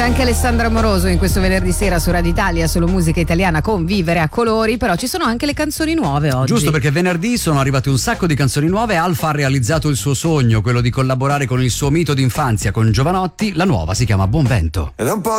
anche Alessandra Moroso in questo venerdì sera su Radio Italia, solo musica italiana con Vivere a colori, però ci sono anche le canzoni nuove oggi. Giusto, perché venerdì sono arrivate un sacco di canzoni nuove. Alfa ha realizzato il suo sogno, quello di collaborare con il suo mito d'infanzia, con Giovanotti. La nuova si chiama Buon Vento. Ed è un po'